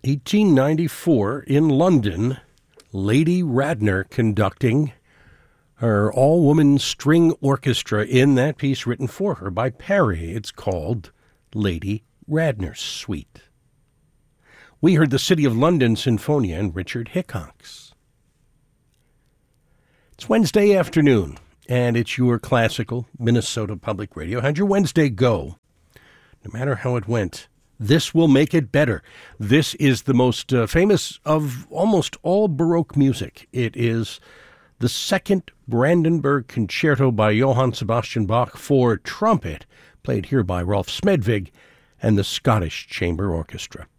1894 in London, Lady Radner conducting her all-woman string orchestra in that piece written for her by Perry. It's called Lady Radner's Suite. We heard the City of London Sinfonia and Richard Hickox. It's Wednesday afternoon, and it's your classical Minnesota Public Radio. How'd your Wednesday go? No matter how it went, this will make it better. This is the most famous of almost all Baroque music. It is the second Brandenburg Concerto by Johann Sebastian Bach for trumpet, played here by Rolf Smedvig and the Scottish Chamber Orchestra.